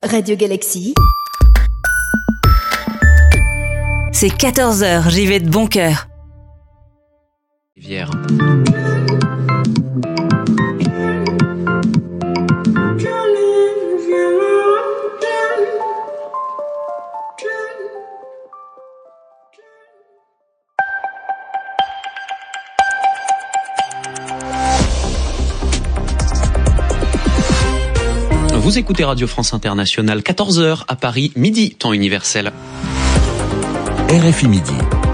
Radio Galaxy. C'est 14h, j'y vais de bon cœur. Rivière. Vous écoutez Radio France Internationale, 14h à Paris, midi, temps universel. RFI Midi.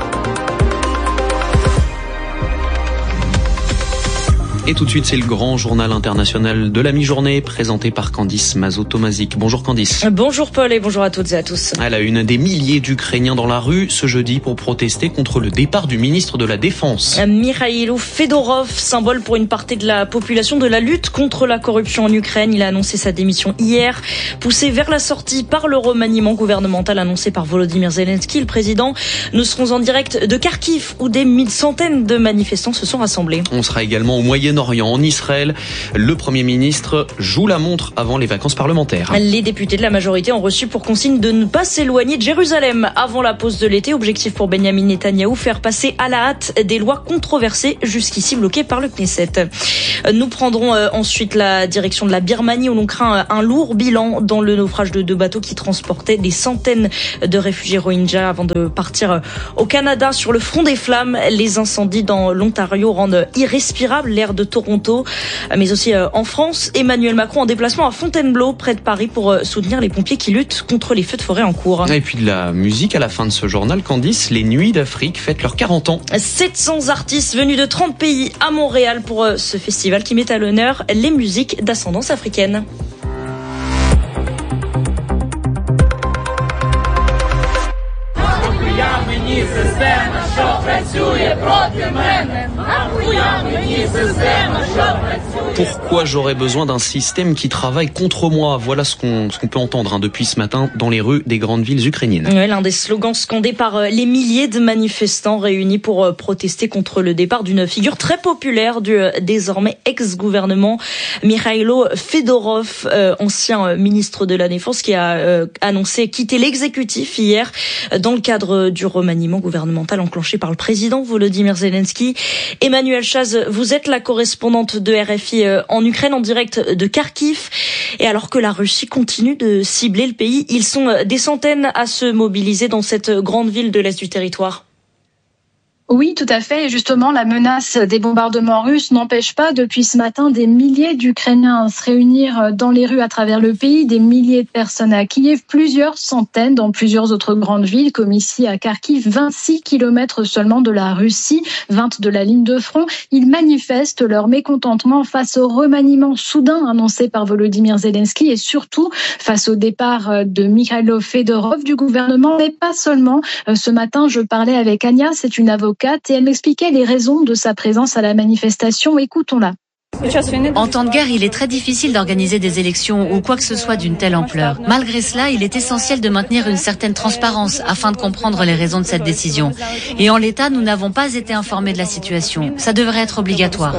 Et tout de suite, c'est le grand journal international de la mi-journée, présenté par Candice Mazo-Tomazic. Bonjour Candice. Bonjour Paul et bonjour à toutes et à tous. À la une, des milliers d'Ukrainiens dans la rue ce jeudi pour protester contre le départ du ministre de la Défense. Mikhailo Fedorov, symbole pour une partie de la population de la lutte contre la corruption en Ukraine. Il a annoncé sa démission hier, poussé vers la sortie par le remaniement gouvernemental annoncé par Volodymyr Zelensky, le président. Nous serons en direct de Kharkiv où des centaines de manifestants se sont rassemblés. On sera également au Moyen-Orient, en Israël. Le Premier ministre joue la montre avant les vacances parlementaires. Les députés de la majorité ont reçu pour consigne de ne pas s'éloigner de Jérusalem avant la pause de l'été. Objectif pour Benyamin Netanyahou, faire passer à la hâte des lois controversées jusqu'ici bloquées par le Knesset. Nous prendrons ensuite la direction de la Birmanie où l'on craint un lourd bilan dans le naufrage de 2 bateaux qui transportaient des centaines de réfugiés Rohingyas avant de partir au Canada. Sur le front des flammes, les incendies dans l'Ontario rendent irrespirable l'air de Toronto, mais aussi en France. Emmanuel Macron en déplacement à Fontainebleau, près de Paris, pour soutenir les pompiers qui luttent contre les feux de forêt en cours. Et puis de la musique à la fin de ce journal, Candice, les Nuits d'Afrique fêtent leurs 40 ans. 700 artistes venus de 30 pays à Montréal pour ce festival qui met à l'honneur les musiques d'ascendance africaine. Pourquoi j'aurais besoin d'un système qui travaille contre moi? Voilà ce qu'on peut entendre depuis ce matin dans les rues des grandes villes ukrainiennes. Ouais, l'un des slogans scandés par les milliers de manifestants réunis pour protester contre le départ d'une figure très populaire du désormais ex-gouvernement Mikhailo Fedorov, ancien ministre de la Défense, qui a annoncé quitter l'exécutif hier dans le cadre du remaniement gouvernemental enclenché par le président Volodymyr Zelensky. Emmanuel Chaz, vous êtes la correspondante de RFI en Ukraine en direct de Kharkiv. Et alors que la Russie continue de cibler le pays, ils sont des centaines à se mobiliser dans cette grande ville de l'est du territoire. Oui, tout à fait. Et justement, la menace des bombardements russes n'empêche pas depuis ce matin des milliers d'Ukrainiens à se réunir dans les rues à travers le pays, des milliers de personnes à Kiev, plusieurs centaines dans plusieurs autres grandes villes, comme ici à Kharkiv, 26 kilomètres seulement de la Russie, 20 de la ligne de front. Ils manifestent leur mécontentement face au remaniement soudain annoncé par Volodymyr Zelensky et surtout face au départ de Mikhailo Fedorov du gouvernement. Mais pas seulement. Ce matin, je parlais avec Anya, c'est une avocate, et elle m'expliquait les raisons de sa présence à la manifestation. Écoutons-la. En temps de guerre, il est très difficile d'organiser des élections ou quoi que ce soit d'une telle ampleur. Malgré cela, il est essentiel de maintenir une certaine transparence afin de comprendre les raisons de cette décision. Et en l'état, nous n'avons pas été informés de la situation. Ça devrait être obligatoire.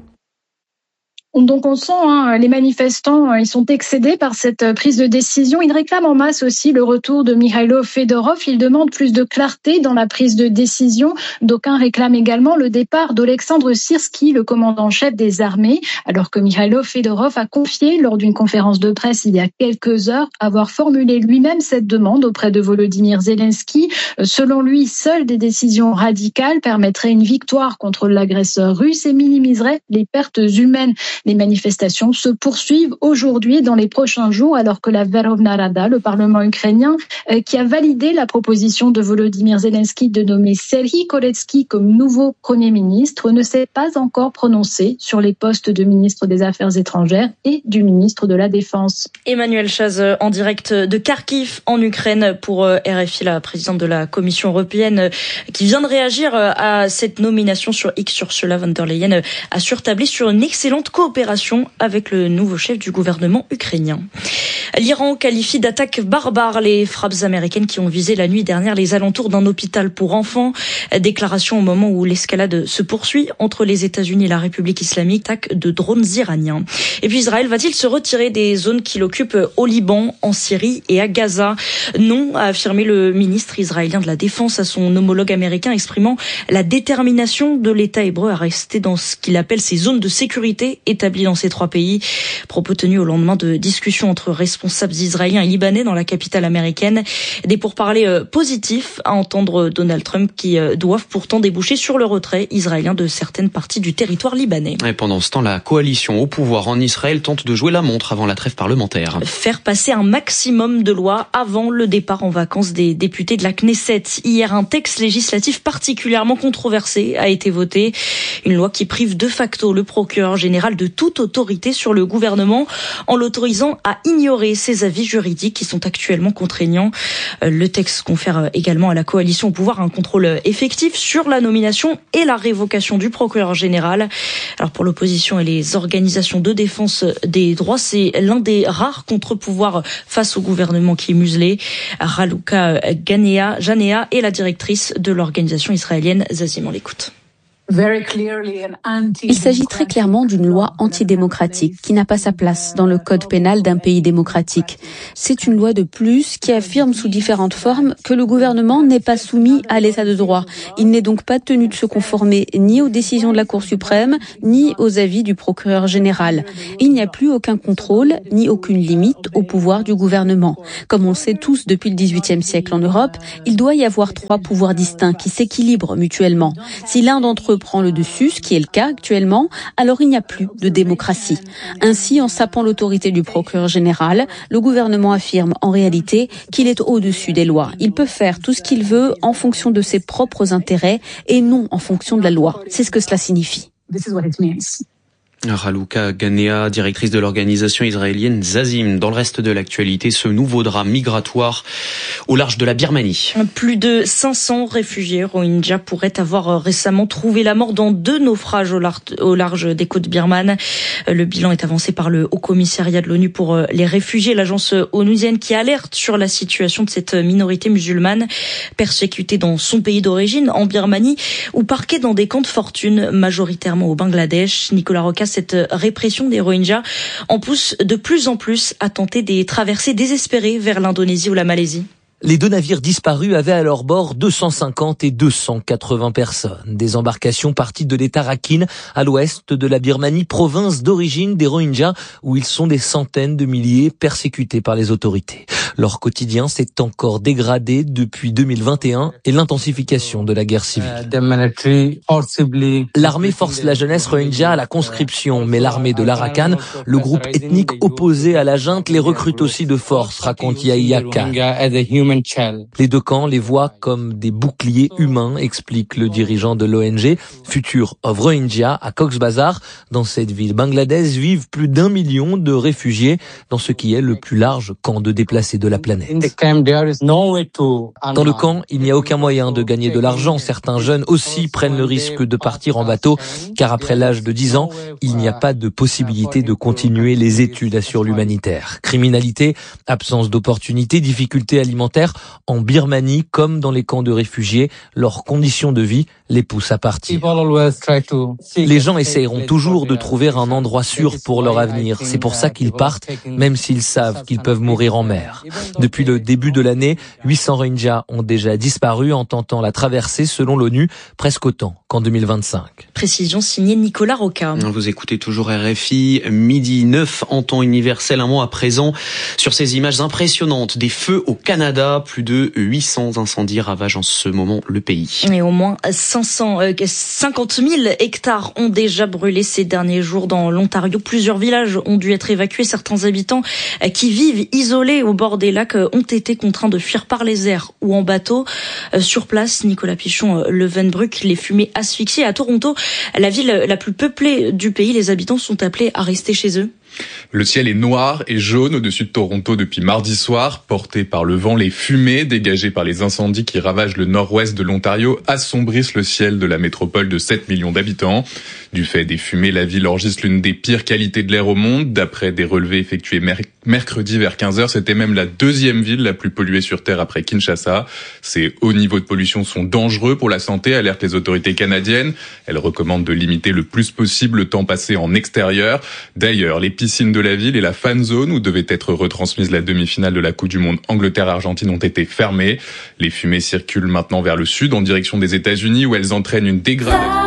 Donc on sent, les manifestants, ils sont excédés par cette prise de décision. Ils réclament en masse aussi le retour de Mikhailo Fedorov. Ils demandent plus de clarté dans la prise de décision. D'aucuns réclament également le départ d'Olexandre Syrski, le commandant-chef des armées, alors que Mikhailo Fedorov a confié lors d'une conférence de presse il y a quelques heures avoir formulé lui-même cette demande auprès de Volodymyr Zelensky. Selon lui, seules des décisions radicales permettraient une victoire contre l'agresseur russe et minimiseraient les pertes humaines. Les manifestations se poursuivent aujourd'hui dans les prochains jours alors que la Verkhovna Rada, le Parlement ukrainien, qui a validé la proposition de Volodymyr Zelensky de nommer Serhiy Koretsky comme nouveau Premier ministre, ne s'est pas encore prononcé sur les postes de ministre des Affaires étrangères et du ministre de la Défense. Emmanuel Chaz en direct de Kharkiv en Ukraine pour RFI, la présidente de la Commission européenne qui vient de réagir à cette nomination sur X. Ursula von der Leyen assure tabler sur une excellente coopération avec le nouveau chef du gouvernement ukrainien. L'Iran qualifie d'attaque barbare les frappes américaines qui ont visé la nuit dernière les alentours d'un hôpital pour enfants. Déclaration au moment où l'escalade se poursuit entre les États-Unis et la République islamique, attaque de drones iraniens. Et puis Israël va-t-il se retirer des zones qu'il occupe au Liban, en Syrie et à Gaza? Non, a affirmé le ministre israélien de la Défense à son homologue américain, exprimant la détermination de l'État hébreu à rester dans ce qu'il appelle ses zones de sécurité établies dans ces trois pays. Propos tenus au lendemain de discussions entre responsables israéliens et libanais dans la capitale américaine. Des pourparlers positifs à entendre Donald Trump qui doivent pourtant déboucher sur le retrait israélien de certaines parties du territoire libanais. Et pendant ce temps, la coalition au pouvoir en Israël tente de jouer la montre avant la trêve parlementaire. Faire passer un maximum de lois avant le départ en vacances des députés de la Knesset. Hier, un texte législatif particulièrement controversé a été voté. Une loi qui prive de facto le procureur général de toute autorité sur le gouvernement en l'autorisant à ignorer ses avis juridiques qui sont actuellement contraignants. Le texte confère également à la coalition au pouvoir un contrôle effectif sur la nomination et la révocation du procureur général. Alors pour l'opposition et les organisations de défense des droits, c'est l'un des rares contre-pouvoirs face au gouvernement qui est muselé. Raluca Janea est la directrice de l'organisation israélienne Zazim. On l'écoute. Il s'agit très clairement d'une loi antidémocratique qui n'a pas sa place dans le code pénal d'un pays démocratique. C'est une loi de plus qui affirme sous différentes formes que le gouvernement n'est pas soumis à l'état de droit. Il n'est donc pas tenu de se conformer ni aux décisions de la Cour suprême, ni aux avis du procureur général. Il n'y a plus aucun contrôle, ni aucune limite au pouvoir du gouvernement. Comme on le sait tous depuis le XVIIIe siècle en Europe, il doit y avoir trois pouvoirs distincts qui s'équilibrent mutuellement. Si l'un d'entre eux prend le dessus, ce qui est le cas actuellement, alors il n'y a plus de démocratie. Ainsi, en sapant l'autorité du procureur général, le gouvernement affirme en réalité qu'il est au-dessus des lois. Il peut faire tout ce qu'il veut en fonction de ses propres intérêts et non en fonction de la loi. C'est ce que cela signifie. Raluca Janea, directrice de l'organisation israélienne Zazim. Dans le reste de l'actualité, ce nouveau drame migratoire au large de la Birmanie. Plus de 500 réfugiés Rohingyas pourraient avoir récemment trouvé la mort dans 2 naufrages au large des côtes birmanes. Le bilan est avancé par le Haut-Commissariat de l'ONU pour les réfugiés, l'agence onusienne qui alerte sur la situation de cette minorité musulmane persécutée dans son pays d'origine, en Birmanie, ou parquée dans des camps de fortune, majoritairement au Bangladesh. Nicolas Roca, cette répression des Rohingyas en pousse de plus en plus à tenter des traversées désespérées vers l'Indonésie ou la Malaisie. Les 2 navires disparus avaient à leur bord 250 et 280 personnes. Des embarcations parties de l'État Rakhine, à l'ouest de la Birmanie, province d'origine des Rohingyas, où ils sont des centaines de milliers persécutés par les autorités. Leur quotidien s'est encore dégradé depuis 2021 et l'intensification de la guerre civile. L'armée force la jeunesse Rohingya à la conscription, mais l'armée de l'Arakan, le groupe ethnique opposé à la junte, les recrute aussi de force, raconte Yahya Khan. Les 2 camps les voient comme des boucliers humains, explique le dirigeant de l'ONG Future of Rohingya à Cox's Bazar. Dans cette ville bangladaise vivent plus d'1 million de réfugiés dans ce qui est le plus large camp de déplacés de la planète. Dans le camp, il n'y a aucun moyen de gagner de l'argent. Certains jeunes aussi prennent le risque de partir en bateau, car après l'âge de 10 ans, il n'y a pas de possibilité de continuer les études, assure l'humanitaire. Criminalité, absence d'opportunités, difficultés alimentaires. En Birmanie, comme dans les camps de réfugiés, leurs conditions de vie les poussent à partir. Les gens essayeront toujours de trouver un endroit sûr pour leur avenir. C'est pour ça qu'ils partent, même s'ils savent qu'ils peuvent mourir en mer. Depuis le début de l'année, 800 Rohingyas ont déjà disparu en tentant la traversée, selon l'ONU, presque autant qu'en 2025. Précision signée Nicolas Roca. Vous écoutez toujours RFI, midi 9 en temps universel, un mois à présent, sur ces images impressionnantes des feux au Canada. Plus de 800 incendies ravagent en ce moment le pays. Et au moins 50 000 hectares ont déjà brûlé ces derniers jours dans l'Ontario. Plusieurs villages ont dû être évacués. Certains habitants qui vivent isolés au bord des lacs ont été contraints de fuir par les airs ou en bateau. Sur place, Nicolas Pichon, Levenbruck, les fumées asphyxiées. À Toronto, la ville la plus peuplée du pays, les habitants sont appelés à rester chez eux. Le ciel est noir et jaune au-dessus de Toronto depuis mardi soir, porté par le vent. Les fumées dégagées par les incendies qui ravagent le nord-ouest de l'Ontario assombrissent le ciel de la métropole de 7 millions d'habitants. Du fait des fumées, la ville enregistre l'une des pires qualités de l'air au monde. D'après des relevés effectués mercredi vers 15h, c'était même la deuxième ville la plus polluée sur Terre après Kinshasa. Ces hauts niveaux de pollution sont dangereux pour la santé, alertent les autorités canadiennes. Elles recommandent de limiter le plus possible le temps passé en extérieur. D'ailleurs, les piscines de la ville et la fan zone où devait être retransmise la demi-finale de la Coupe du Monde Angleterre-Argentine ont été fermées. Les fumées circulent maintenant vers le sud en direction des États-Unis où elles entraînent une dégradation.